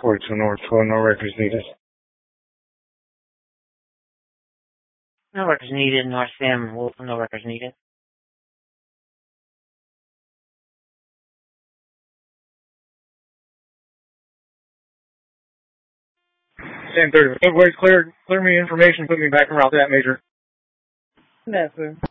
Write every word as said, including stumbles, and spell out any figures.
forty-two North, twelve, no records needed. No records needed, North Sam, Wolf, no records needed. ten thirty. Wait, clear, clear me information, put me back in route that, Major. Yes, sir.